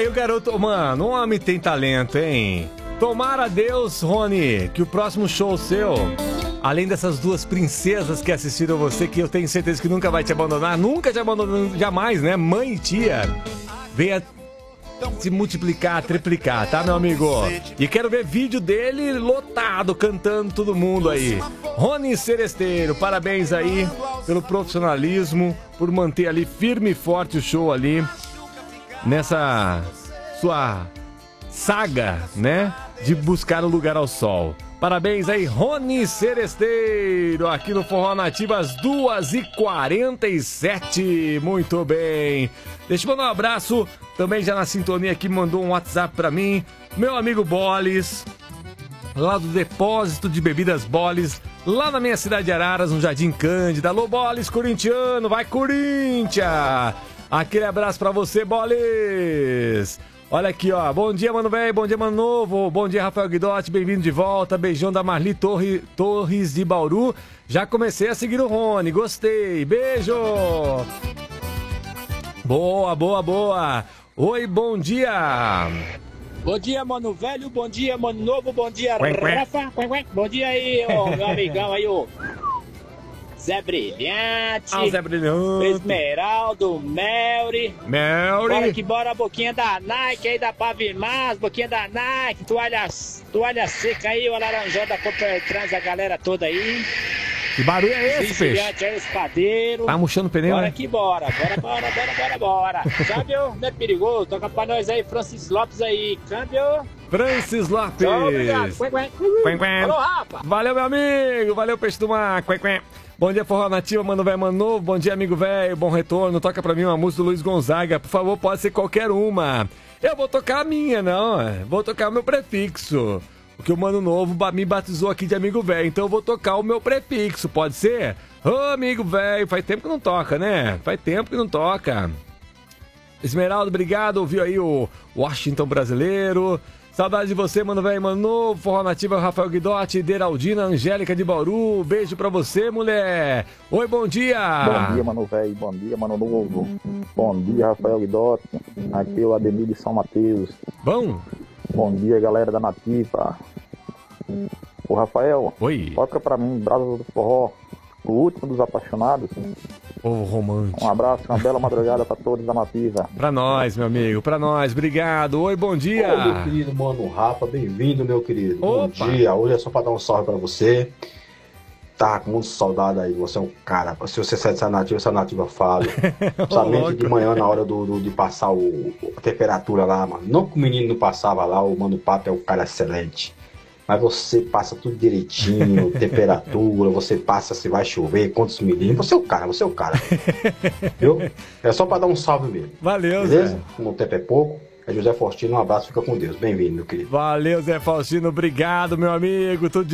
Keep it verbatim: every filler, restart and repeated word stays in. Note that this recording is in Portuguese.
aí o garoto, mano, o homem tem talento, hein? Tomara Deus, Rony, que o próximo show seu, além dessas duas princesas que assistiram você, que eu tenho certeza que nunca vai te abandonar, nunca te abandonou, jamais, né? Mãe e tia, venha se multiplicar, triplicar, tá, meu amigo? E quero ver vídeo dele lotado, cantando todo mundo aí. Rony Seresteiro, parabéns aí pelo profissionalismo, por manter ali firme e forte o show ali, nessa sua saga, né, de buscar o lugar ao sol. Parabéns aí, Rony Seresteiro, aqui no Forró Nativo, às duas e quarenta e sete. Muito bem. Deixa eu mandar um abraço, também já na sintonia aqui, mandou um WhatsApp pra mim, meu amigo Bolis, lá do Depósito de Bebidas Bolis, lá na minha cidade de Araras, no Jardim Cândida. Alô, Bolis, corintiano, vai Corinthians! Aquele abraço pra você, Bolis! Olha aqui, ó. Bom dia, mano velho. Bom dia, mano novo. Bom dia, Rafael Guidotti. Bem-vindo de volta. Beijão da Marli Torre, Torres de Bauru. Já comecei a seguir o Rony. Gostei. Beijo. Boa, boa, boa. Oi, bom dia. Bom dia, mano velho. Bom dia, mano novo. Bom dia, Rafa. Bom dia aí, ó, meu amigão aí, ó. Zé Brilhante, ah, Zé Brilhante, Esmeraldo, Melry. Melry. Bora que bora, boquinha da Nike aí da Pavimás, boquinha da Nike, toalha, toalha seca aí, o alaranjão da Coopertrans, a galera toda aí. Que barulho é esse, peixe? Aí, espadeiro. Tá murchando o pneu, Bora né? que bora, bora, bora, bora, bora, bora. Câmbio, não é perigoso, toca pra nós aí, Francis Lopes aí, câmbio. Francis Lopes. Obrigado. Quen, quen. Alô, Rafa. Valeu, meu amigo, valeu, peixe do mar. Quen, quen. Bom dia, Forró Nativa, mano velho, mano novo. Bom dia, amigo velho, bom retorno. Toca pra mim uma música do Luiz Gonzaga. Por favor, pode ser qualquer uma. Eu vou tocar a minha, não. Vou tocar o meu prefixo. O que o mano novo me batizou aqui de amigo velho. Então eu vou tocar o meu prefixo, pode ser? Ô, amigo velho, faz tempo que não toca, né? Faz tempo que não toca. Esmeralda, obrigado. Ouviu aí o Washington brasileiro. Saudade de você, mano velho, mano novo. Forró Nativa, Rafael Guidotti, Deraldina, Angélica de Bauru. Beijo pra você, mulher. Oi, bom dia. Bom dia, mano velho. Bom dia, mano novo. Bom dia, Rafael Guidotti. Aqui é o Ademir de São Mateus. Bom. Bom dia, galera da Nativa. Ô, Rafael. Oi. Toca pra mim, Brasas do Forró. O último dos apaixonados. Ô, oh, romântico. Um abraço, uma bela madrugada pra todos da Nativa. Pra nós, meu amigo, pra nós. Obrigado. Oi, bom dia. Ô, meu querido mano Rafa, bem-vindo, meu querido. Opa. Bom dia. Hoje é só pra dar um salve pra você. Tá com muita saudade aí. Você é um cara. Se você sai dessa nativa, essa nativa fala. Somente de manhã, na hora do, do, de passar o, a temperatura lá, mano. Não que o menino não passava lá, o Mano Papo é um cara excelente. Mas você passa tudo direitinho, temperatura, você passa se vai chover, quantos milímetros. Você é o cara, você é o cara. Viu? É só pra dar um salve mesmo. Valeu, beleza? Zé. Como o tempo é pouco. É José Faustino, um abraço, fica com Deus. Bem-vindo, meu querido. Valeu, Zé Faustino, obrigado, meu amigo. Tudo de